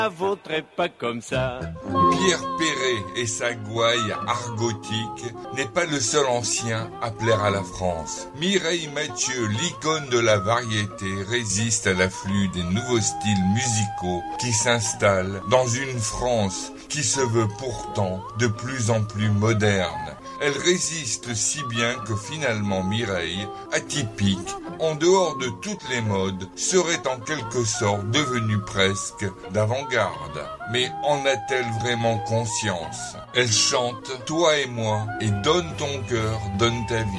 vaudrait pas comme ça. Pierre Perret et sa gouaille argotique n'est pas le seul ancien à plaire à la France. Mireille Mathieu, l'icône de la variété, résiste à l'afflux des nouveaux styles musicaux qui s'installent dans une France qui se veut pourtant de plus en plus moderne. Elle résiste si bien que finalement Mireille, atypique, en dehors de toutes les modes, serait en quelque sorte devenue presque d'avant-garde. Mais en a-t-elle vraiment conscience? Elle chante « Toi et moi » et « Donne ton cœur, donne ta vie ».